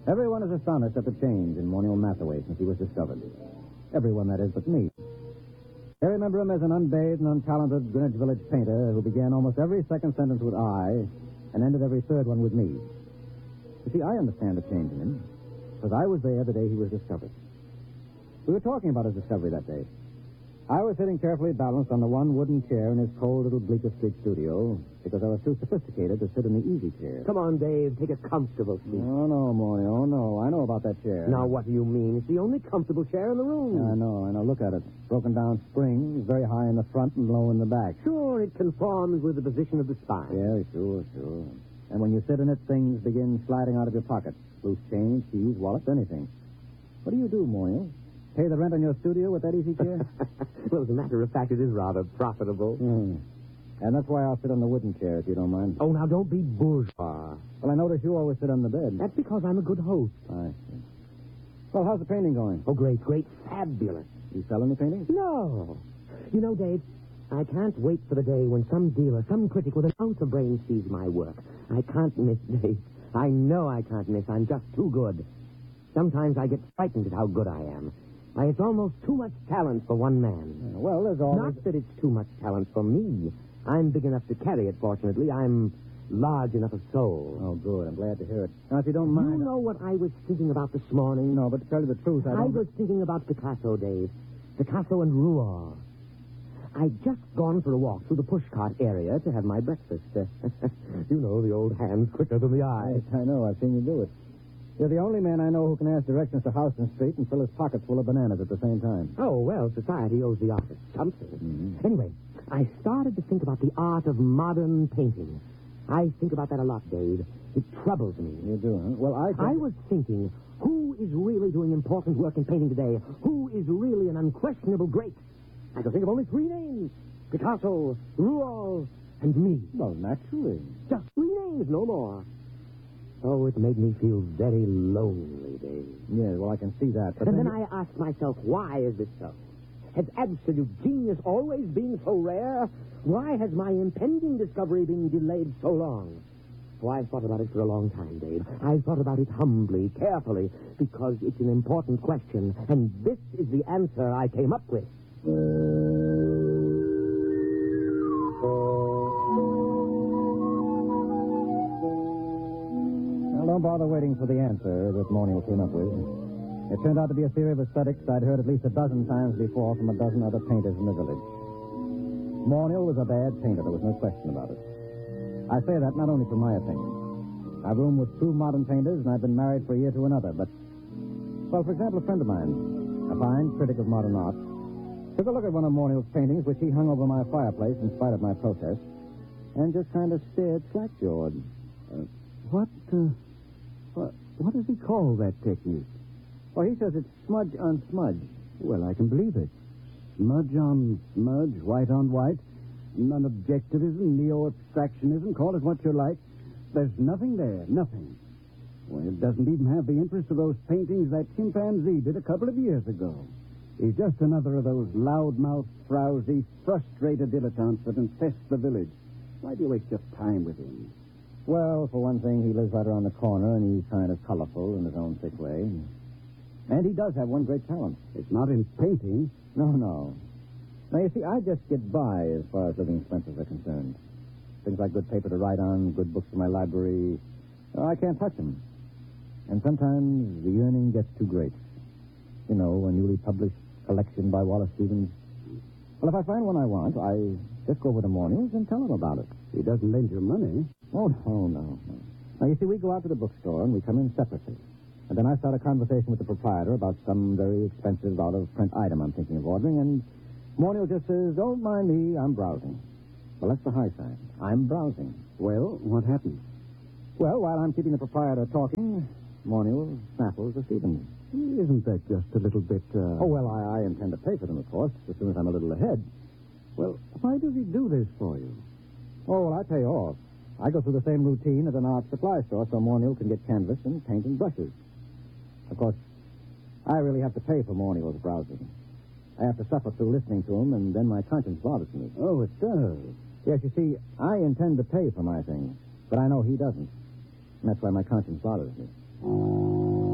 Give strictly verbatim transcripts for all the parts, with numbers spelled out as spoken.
Everyone is astonished at the change in Monial Mathaway since he was discovered. Everyone, that is, but me. They remember him as an unbathed and untalented Greenwich Village painter who began almost every second sentence with I and ended every third one with me. You see, I understand the change in him because I was there the day he was discovered. We were talking about his discovery that day. I was sitting carefully balanced on the one wooden chair in his cold little Bleecker Street studio because I was too sophisticated to sit in the easy chair. Come on, Dave. Take a comfortable seat. Oh, no, Maury. Oh, no. I know about that chair. Now, what do you mean? It's the only comfortable chair in the room. Yeah, I know. I know. Look at it. Broken down springs, very high in the front and low in the back. Sure, it conforms with the position of the spine. Yeah, sure, sure. And when you sit in it, things begin sliding out of your pockets. Loose change, keys, wallets, anything. What do you do, Maury? Pay the rent on your studio with that easy chair? Well, as a matter of fact, it is rather profitable. Mm. And that's why I'll sit on the wooden chair, if you don't mind. Oh, now, don't be bourgeois. Well, I notice you always sit on the bed. That's because I'm a good host. I see. Well, how's the painting going? Oh, great, great, fabulous. You sell any paintings? No. You know, Dave, I can't wait for the day when some dealer, some critic with an ounce of brain sees my work. I can't miss, Dave. I know I can't miss. I'm just too good. Sometimes I get frightened at how good I am. Why, it's almost too much talent for one man. Uh, well, there's always... Not that it's too much talent for me. I'm big enough to carry it, fortunately. I'm large enough of soul. Oh, good. I'm glad to hear it. Now, if you don't mind... You know what I was thinking about this morning? No, but to tell you the truth, I don't... I was thinking about Picasso, Dave. Picasso and Rouault. I'd just gone for a walk through the pushcart area to have my breakfast. You know, the old hand's quicker than the eye. Yes, I know. I've seen you do it. You're the only man I know who can ask directions to Houston Street and fill his pockets full of bananas at the same time. Oh, well, society owes the artist something. Mm-hmm. Anyway, I started to think about the art of modern painting. I think about that a lot, Dave. It troubles me. You do, huh? Well, I... Think... I was thinking, who is really doing important work in painting today? Who is really an unquestionable great? I can think of only three names. Picasso, Rouault, and me. Well, naturally. Just three names, no more. Oh, it made me feel very lonely, Dave. Yeah, well, I can see that. But and then, then I asked myself, why is this so? Has absolute genius always been so rare? Why has my impending discovery been delayed so long? Oh, I've thought about it for a long time, Dave. I've thought about it humbly, carefully, because it's an important question, and this is the answer I came up with. Don't bother waiting for the answer that Monial came up with. It turned out to be a theory of aesthetics I'd heard at least a dozen times before from a dozen other painters in the village. Monial was a bad painter, there was no question about it. I say that not only for my opinion. I've roomed with two modern painters, and I've been married for a year to another, but... Well, for example, a friend of mine, a fine critic of modern art, took a look at one of Monial's paintings, which he hung over my fireplace in spite of my protest, and just kind of stared slack-jawed. Uh, what, uh... What, what does he call that technique? Well, he says it's smudge on smudge. Well, I can believe it. Smudge on smudge, white on white, non-objectivism, neo-abstractionism, call it what you like. There's nothing there, nothing. Well, it doesn't even have the interest of those paintings that chimpanzee did a couple of years ago. He's just another of those loudmouth, frowsy, frustrated dilettantes that infest the village. Why do you waste your time with him? Well, for one thing, he lives right around the corner, and he's kind of colorful in his own sick way. And he does have one great talent. It's not in painting. No, no. Now, you see, I just get by as far as living expenses are concerned. Things like good paper to write on, good books for my library. Oh, I can't touch them. And sometimes the yearning gets too great. You know, a newly published collection by Wallace Stevens. Well, if I find one I want, I just go over to Mornings and tell him about it. He doesn't lend you money. Oh, no, no, no. Now, you see, we go out to the bookstore and we come in separately. And then I start a conversation with the proprietor about some very expensive out-of-print item I'm thinking of ordering, and Mornial just says, don't mind me, I'm browsing. Well, that's the high side. I'm browsing. Well, what happens? Well, while I'm keeping the proprietor talking, Mornial snaffles the Stevens. Isn't that just a little bit, uh... Oh, well, I, I intend to pay for them, of course, as soon as I'm a little ahead. Well, why does he do this for you? Oh, well, I pay off. I go through the same routine at an art supply store so Mornial can get canvas and paint and brushes. Of course, I really have to pay for Mornial's browsing. I have to suffer through listening to him, and then my conscience bothers me. Oh, it does? Yes, you see, I intend to pay for my things, but I know he doesn't. And that's why my conscience bothers me.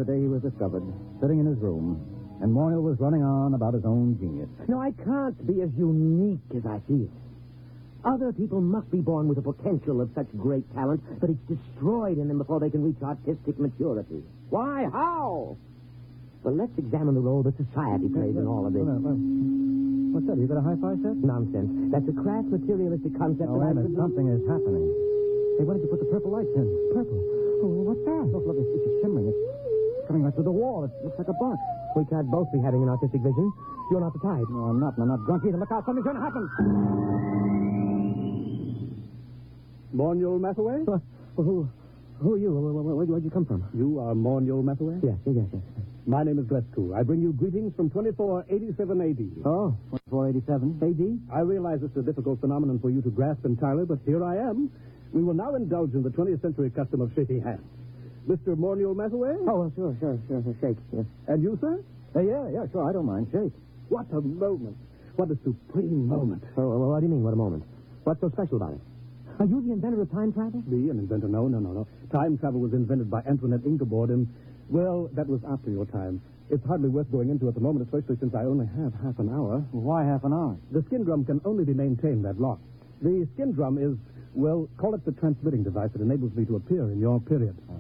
the day he was discovered, sitting in his room, and Monial was running on about his own genius. No, I can't be as unique as I feel. Other people must be born with the potential of such great talent, but it's destroyed in them before they can reach artistic maturity. Why? How? Well, let's examine the role that society plays in all of this. What's that? You got a hi-fi set? Nonsense. That's a crass materialistic concept. Oh, that I wait a minute. couldn't- Something is happening. Hey, why don't you put the purple lights in? Purple. Oh, what's that? Look, look, it's, it's shimmering. It's coming right through the wall. It looks like a box. We can't both be having an artistic vision. You're not the type. No, I'm not, and I'm not drunk either. Look out, something's going to happen. Monial Mathaway? Well, who, who are you? Where, where, where, where'd you come from? You are Monial Mathaway? Yes, yes, yes. My name is Grescu. I bring you greetings from twenty-four eighty-seven A D. Oh, four eighty-seven A D? I realize it's a difficult phenomenon for you to grasp entirely, but here I am. We will now indulge in the twentieth century custom of shaking hands. Mister Monial Mathaway? Oh, well, sure, sure, sure, sure. Shake, yes. And you, sir? Uh, yeah, yeah, sure, I don't mind. Shake. What a moment. What a supreme moment. Oh, well, what do you mean, what a moment? What's so special about it? Are you the inventor of time travel? Me, an inventor? No, no, no, no. Time travel was invented by Antoinette Ingeborg, and, well, that was after your time. It's hardly worth going into at the moment, especially since I only have half an hour. Why half an hour? The skin drum can only be maintained that long. The skin drum is, well, call it the transmitting device that enables me to appear in your period. Oh.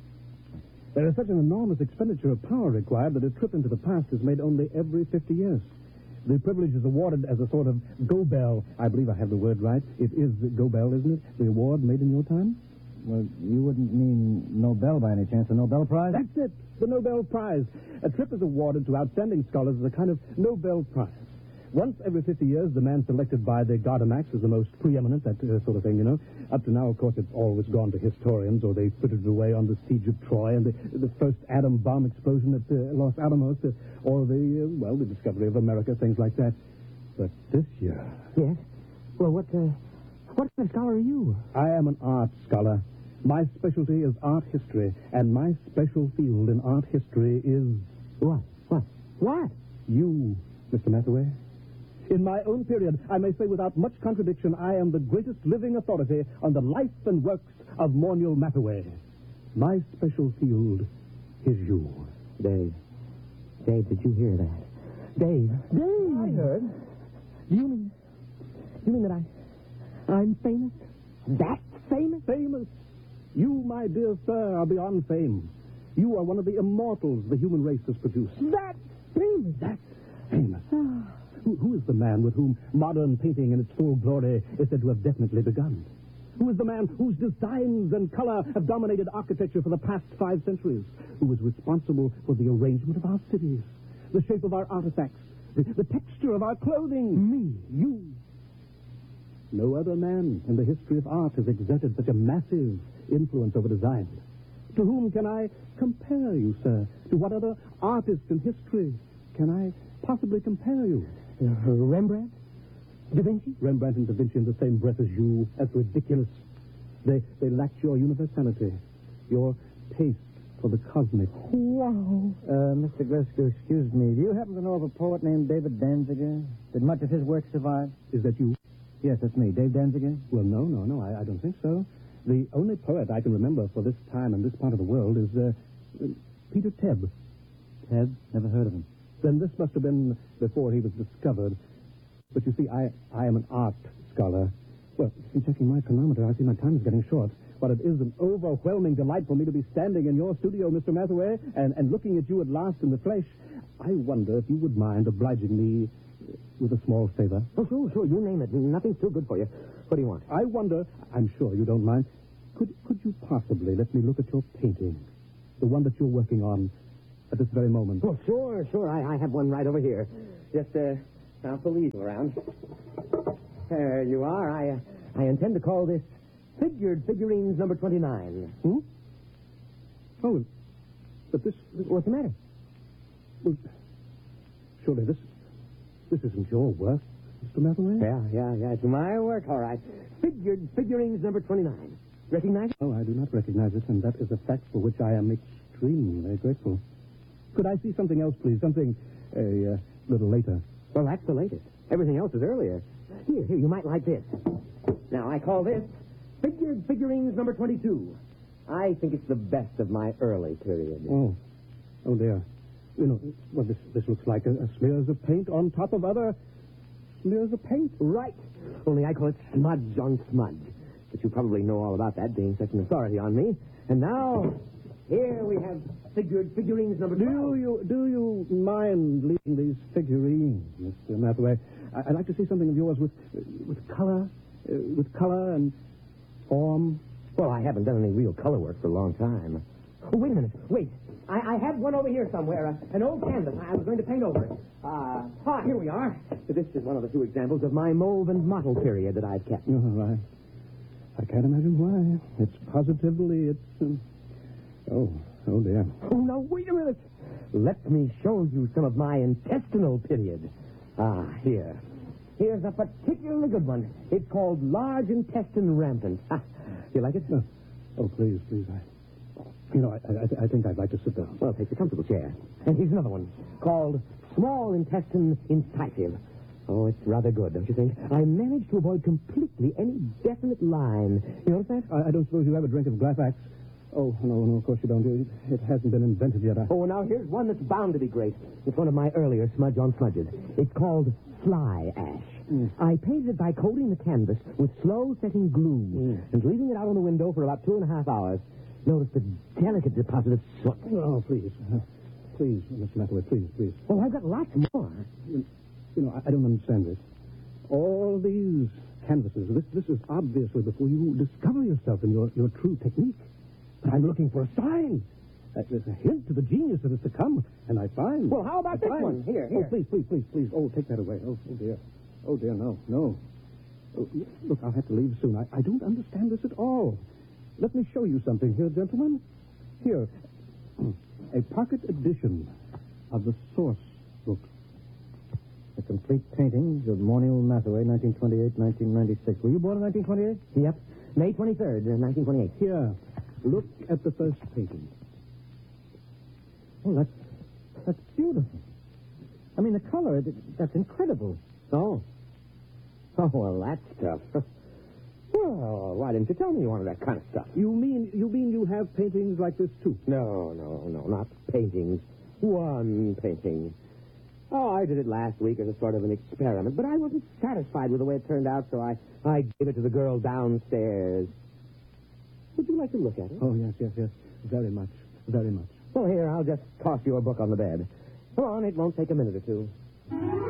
There is such an enormous expenditure of power required that a trip into the past is made only every fifty years. The privilege is awarded as a sort of Gobel. I believe I have the word right. It is Gobel, isn't it? The award made in your time? Well, you wouldn't mean Nobel by any chance, the Nobel Prize? That's it, the Nobel Prize. A trip is awarded to outstanding scholars as a kind of Nobel Prize. Once every fifty years, the man selected by the Gardemax is the most preeminent, that uh, sort of thing, you know. Up to now, of course, it's always gone to historians, or they frittered it away on the siege of Troy and the, the first atom bomb explosion at uh, Los Alamos, uh, or the, uh, well, the discovery of America, things like that. But this year... Yes? Well, what, uh, what kind of scholar are you? I am an art scholar. My specialty is art history, and my special field in art history is... What? What? What? You, Mister Mathaway. In my own period, I may say without much contradiction, I am the greatest living authority on the life and works of Monial Mathaway. My special field is you. Dave. Dave, did you hear that? Dave. Dave! I heard. You mean... You mean that I... I'm famous? That famous? Famous. You, my dear sir, are beyond fame. You are one of the immortals the human race has produced. That famous? That's famous. Who, who is the man with whom modern painting in its full glory is said to have definitely begun? Who is the man whose designs and color have dominated architecture for the past five centuries? Who is responsible for the arrangement of our cities, the shape of our artifacts, the, the texture of our clothing? Me. You. No other man in the history of art has exerted such a massive influence over design. To whom can I compare you, sir? To what other artist in history can I possibly compare you? Uh, Rembrandt? Da Vinci? Rembrandt and Da Vinci in the same breath as you. That's ridiculous. They they lacked your universality, your taste for the cosmic. Wow. Uh, Mister Grescu, excuse me. Do you happen to know of a poet named David Danziger? Did much of his work survive? Is that you? Yes, that's me. Dave Danziger? Well, no, no, no, I, I don't think so. The only poet I can remember for this time and this part of the world is uh, uh, Peter Tebb. Ted? Never heard of him. Then this must have been before he was discovered. But you see, I, I am an art scholar. Well, in checking my chronometer, I see my time is getting short. But it is an overwhelming delight for me to be standing in your studio, Mister Mathaway, and, and looking at you at last in the flesh. I wonder if you would mind obliging me with a small favor. Oh, sure, sure. You name it. Nothing's too good for you. What do you want? I wonder, I'm sure you don't mind, could, could you possibly let me look at your painting? The one that you're working on at this very moment. Oh, sure, sure. I, I have one right over here. Just, uh, I'll pull these around. There you are. I, uh, I intend to call this Figured Figurines number twenty-nine. Hmm? Oh, but this... this What's the matter? well, surely this... This isn't your work, Mister Mathaway? Yeah, yeah, yeah. It's my work, all right. Figured Figurines number twenty-nine. Recognize it? Oh, I do not recognize it, and that is a fact for which I am extremely grateful. Could I see something else, please? Something a uh, little later. Well, that's the latest. Everything else is earlier. Here, here, you might like this. Now, I call this Figured Figurines number twenty-two. I think it's the best of my early period. Oh, Oh, dear. You know, well, this, this looks like a, a smears of paint on top of other smears of paint. Right. Only I call it smudge on smudge. But you probably know all about that, being such an authority on me. And now, here we have figured figurines number Do twelve. you do you mind leaving these figurines, Mister Mathaway? I, I'd like to see something of yours with with color, uh, with color and form. Well, I haven't done any real color work for a long time. Oh, wait a minute. Wait. I, I have one over here somewhere. Uh, an old canvas. I was going to paint over it. Uh, ah, here we are. This is one of the two examples of my mauve and mottle period that I've kept. Oh, right. I can't imagine why. It's positively, it's... Um, oh, oh, dear. Oh, now, wait a minute. Let me show you some of my intestinal period. Ah, here. Here's a particularly good one. It's called large intestine rampant. Ah, you like it? No. Oh, please, please. I, you know, I, I, I think I'd like to sit down. Well, take the comfortable chair. And here's another one called small intestine incisive. Oh, it's rather good, don't you think? I managed to avoid completely any definite line. You notice that? I, I don't suppose you have a drink of Glafax? Oh, no, no, of course you don't. It, it hasn't been invented yet. I... Oh, now here's one that's bound to be great. It's one of my earlier smudge on smudges. It's called fly ash. Mm. I painted it by coating the canvas with slow-setting glue mm. and leaving it out on the window for about two and a half hours. Notice the delicate deposit of soot. Oh, please. Uh, please, Mister Mathaway, please, please. Oh, I've got lots more. You, you know, I, I don't understand this. All these canvases, this, this is obviously before you discover yourself and your, your true technique. But I'm looking for a sign. Uh, there's a hint to the genius that is to come, and I find... Well, how about I this find... one? Here, here. Oh, please, please, please, please. Oh, take that away. Oh, oh dear. Oh, dear, no, no. Oh, look, I'll have to leave soon. I, I don't understand this at all. Let me show you something here, gentlemen. Here, a pocket edition of the source book. A complete painting of Morniel Mathaway, nineteen twenty-eight to nineteen ninety-six. Were you born in nineteen twenty-eight? Yep. May twenty-third, nineteen twenty-eight. Here, look at the first painting. Oh, that's, that's beautiful. I mean, the color, it, that's incredible. Oh. Oh, well, that stuff. Well, why didn't you tell me you wanted that kind of stuff? You mean you mean you have paintings like this, too? No, no, no, not paintings. One painting. Oh, I did it last week as a sort of an experiment, but I wasn't satisfied with the way it turned out, so I, I gave it to the girl downstairs. Would you like to look at it? Oh, yes, yes, yes. Very much, very much. Well, here, I'll just toss your book on the bed. Come on, it won't take a minute or two.